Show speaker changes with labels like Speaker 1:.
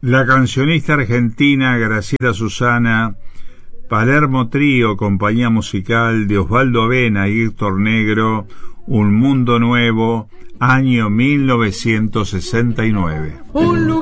Speaker 1: La cancionista argentina Graciela Susana, Palermo Trío, compañía musical de Osvaldo Avena y Héctor Negro, Un Mundo Nuevo, año 1969.